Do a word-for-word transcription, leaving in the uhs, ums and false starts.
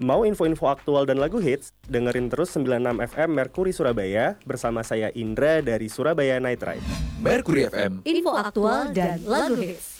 Mau info-info aktual dan lagu hits? Dengerin terus sembilan puluh enam F M Mercury Surabaya bersama saya Indra dari Surabaya Night Ride. Mercury F M, info aktual dan lagu hits.